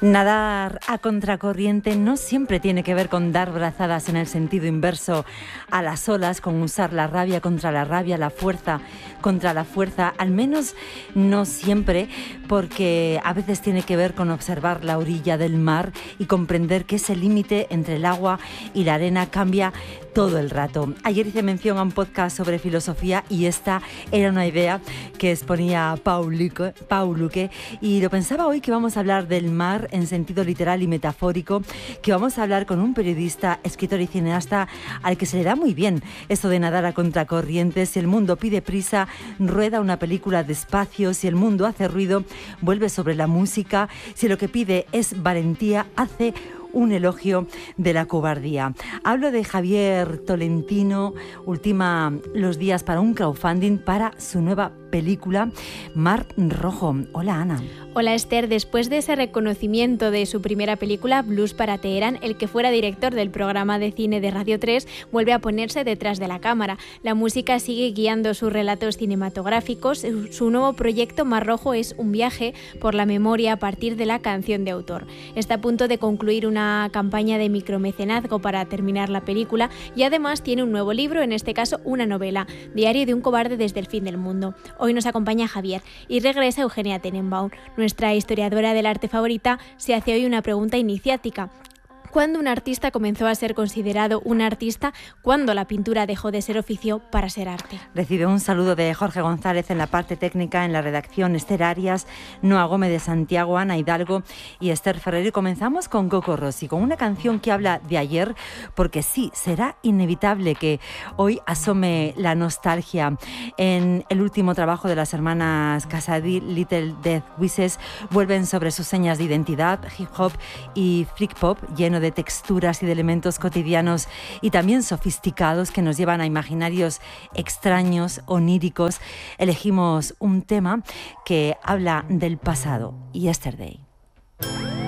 Nadar a contracorriente no siempre tiene que ver con dar brazadas en el sentido inverso a las olas, con usar la rabia contra la rabia, la fuerza contra la fuerza, al menos no siempre, porque a veces tiene que ver con observar la orilla del mar y comprender que ese límite entre el agua y la arena cambia todo el rato. Ayer hice mención a un podcast sobre filosofía y esta era una idea que exponía Paul Luque, y lo pensaba hoy que vamos a hablar del mar en sentido literal y metafórico, que vamos a hablar con un periodista, escritor y cineasta al que se le da muy bien esto de nadar a contracorriente. Si el mundo pide prisa, rueda una película despacio. Si el mundo hace ruido, vuelve sobre la música. Si lo que pide es valentía, hace un elogio de la cobardía. Hablo de Javier Tolentino, ultima los días para un crowdfunding para su nueva película Mar Rojo. Hola, Ana. Hola, Esther. Después de ese reconocimiento de su primera película, Blues para Teherán, el que fuera director del programa de cine de Radio 3 vuelve a ponerse detrás de la cámara. La música sigue guiando sus relatos cinematográficos. Su nuevo proyecto, Mar Rojo, es un viaje por la memoria a partir de la canción de autor. Está a punto de concluir una campaña de micromecenazgo para terminar la película y además tiene un nuevo libro, en este caso una novela, Diario de un cobarde desde el fin del mundo. Hoy nos acompaña Javier y regresa Eugenia Tenenbaum. Nuestra historiadora del arte favorita se hace hoy una pregunta iniciática. ¿Cuándo un artista comenzó a ser considerado un artista? ¿Cuándo la pintura dejó de ser oficio para ser arte? Recibe un saludo de Jorge González en la parte técnica, en la redacción Esther Arias, Noa Gómez de Santiago, Ana Hidalgo y Esther Ferrer. Y comenzamos con Coco Rossi, con una canción que habla de ayer, porque sí, será inevitable que hoy asome la nostalgia. En el último trabajo de las hermanas Casady, Little Death Wishes, vuelven sobre sus señas de identidad, hip hop y freak pop, lleno de texturas y de elementos cotidianos y también sofisticados que nos llevan a imaginarios extraños, oníricos. Elegimos un tema que habla del pasado, Yesterday.